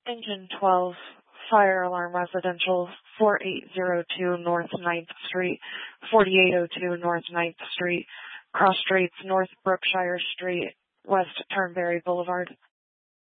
Engine 12, Fire Alarm Residential, 4802 North Ninth Street, 4802 North Ninth Street, Cross Straits, North Brookshire Street, West Turnberry Boulevard.